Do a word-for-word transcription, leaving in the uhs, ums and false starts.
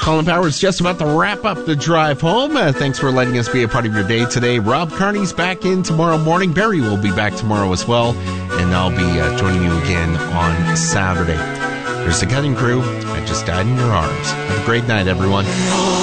Colin Powers just about to wrap up the drive home. Uh, thanks for letting us be a part of your day today. Rob Carney's back in tomorrow morning. Barry will be back tomorrow as well, and I'll be uh, joining you again on Saturday. Here's the cutting crew. I Just Died in Your Arms. Have a great night, everyone.